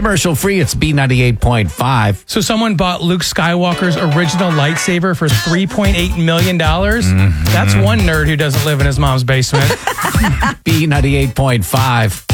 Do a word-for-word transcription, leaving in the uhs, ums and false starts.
Commercial free. It's B ninety-eight point five. So someone bought Luke Skywalker's original lightsaber for three point eight million dollars? Mm-hmm. That's one nerd who doesn't live in his mom's basement. B ninety-eight point five.